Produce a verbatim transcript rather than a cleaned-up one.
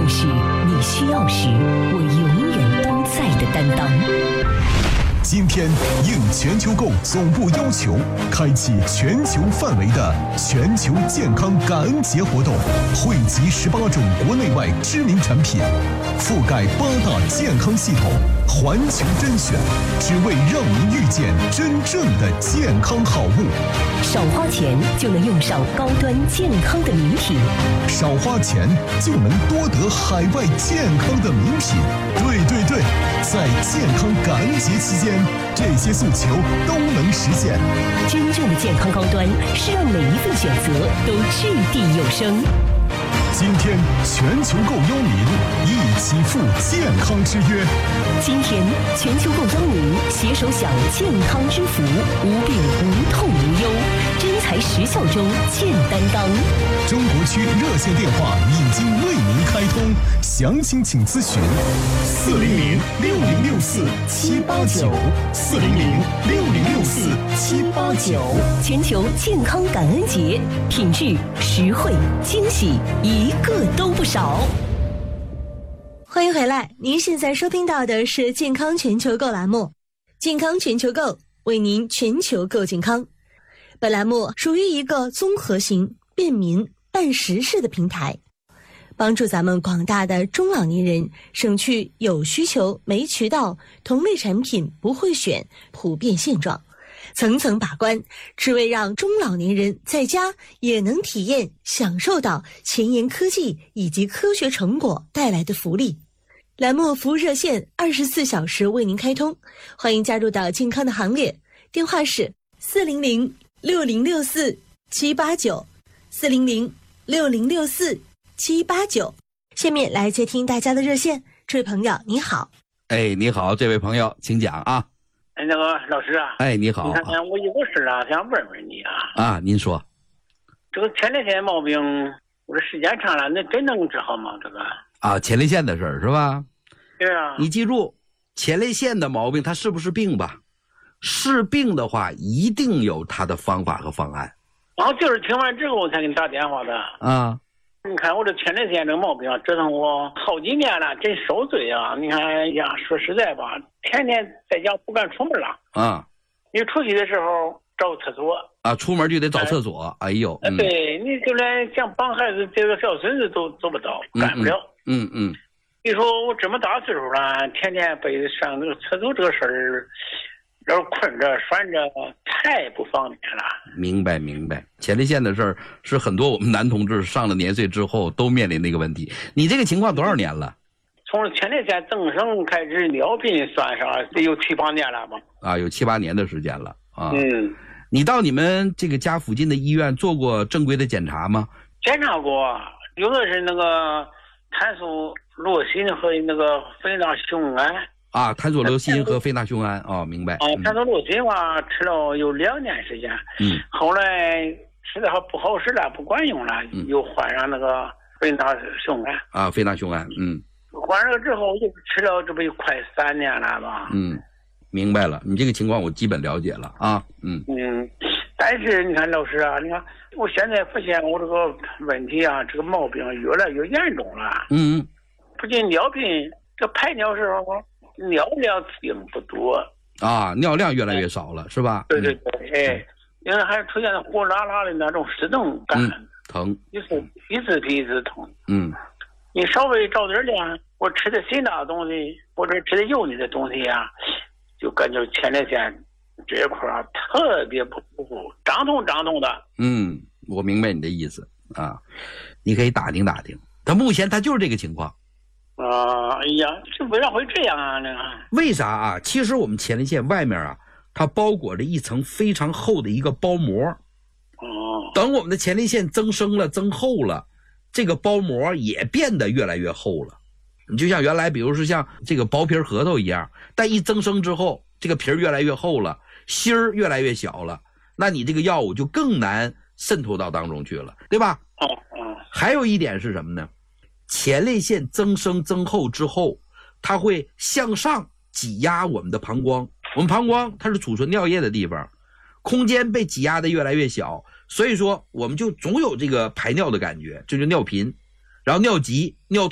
就是你需要时我永远都在的担当。 今天应全球购总部要求，开启全球范围的全球健康感恩节活动，汇集十八种国内外知名产品，覆盖八大健康系统，环球甄选，只为让您遇见真正的健康好物。 少花钱就能用上高端健康的名品， 少花钱就能多得海外健康的名品。对对对，在健康感恩节期间，这些诉求都能实现。 真正的健康高端是让每一份选择都掷地有声。 今天全球购邀您一起赴健康之约。 今天全球购邀您携手享健康之福，无病无痛无忧，真材实效中健担当。 中国区热线电话已经为您开通，详情请咨询四零零六零六四七八九四零零六零六四七八九。 全球健康感恩节，品质、实惠、惊喜，一个都不少。 欢迎回来，您现在收听到的是健康全球购栏目，健康全球购为您全球购健康。本栏目属于一个综合型、便民、办实事的平台，帮助咱们广大的中老年人省去有需求没渠道、同类产品不会选普遍现状，层层把关，只为让中老年人在家也能体验享受到前沿科技以及科学成果带来的福利。栏目服务热线二十四小时为您开通，欢迎加入到健康的行列，电话是四零零六零六四七八九四零零六零六四七八九。下面来接听大家的热线，这位朋友你好。 哎，你好，这位朋友，请讲啊。 哎，那个老师啊， 哎，你好。 你看，我有个事啊，想问问你啊。 啊，您说。 这个前列腺毛病，我这时间长了，那真能治好吗？这个。 啊，前列腺的事儿是吧？ 对啊。 你记住，前列腺的毛病，它是不是病吧？是病的话，一定有它的方法和方案。 然后就是听完之后我才给你打电话的。 啊。 你看我这前列腺这毛病啊，折腾我好几年了，真受罪啊！你看呀，说实在吧，天天在家不敢出门了。 啊。 你出去的时候找厕所。 啊，出门就得找厕所。哎, 哎呦。 嗯、对，你就连想帮孩子这个小孙子都做不到，干不了。 嗯 嗯, 嗯。 你说我这么大岁数了，天天被上那个厕所这个事儿，要是困着拴着，太不方便了。 明白明白，前列腺的事儿是很多我们男同志上了年岁之后都面临的一个问题。你这个情况多少年了？ 从前列腺增生开始尿频算上得有七八年了吧？啊， 有七八年的时间了啊。 嗯。 你到你们这个家附近的医院做过正规的检查吗？ 检查过，有的是那个碳素罗辛和那个非那雄胺。 啊，碳素罗辛和非那雄胺哦，明白。 啊，碳素罗辛嘛，吃了有两年时间。 嗯。 后来吃的还不好使了，不管用了，嗯、又换上那个非那雄胺。 啊，非那雄胺，嗯。 换上了之后，又吃了这不有快三年了吧？ 嗯，明白了，你这个情况我基本了解了啊。嗯。 嗯，但是你看老师啊，你看我现在发现我这个问题啊，这个毛病越来越严重了。 嗯。 不仅尿频，这排尿时候尿量并不多啊，尿量越来越少了，是吧？ 对对对，嗯、哎，因为还出现了火辣辣的那种湿疼感， 嗯、疼， 一次一次比一次疼。 嗯， 你稍微着点凉，我吃的辛辣的东西或者吃的油腻的东西啊，就感觉前列腺这一块啊特别不舒服，胀痛胀痛的。 嗯，我明白你的意思啊，你可以打听打听，他目前他就是这个情况。 啊，哎呀，这为啥会这样啊？那为啥啊？其实我们前列腺外面啊，它包裹着一层非常厚的一个包膜。 哦。 等我们的前列腺增生了、增厚了，这个包膜也变得越来越厚了。你就像原来，比如说像这个薄皮核桃一样，但一增生之后，这个皮儿越来越厚了，芯儿越来越小了，那你这个药物就更难渗透到当中去了，对吧？ 哦哦。 还有一点是什么呢？前列腺增生增厚之后，它会向上挤压我们的膀胱。我们膀胱它是储存尿液的地方，空间被挤压的越来越小，所以说我们就总有这个排尿的感觉，这就尿频，然后尿急、尿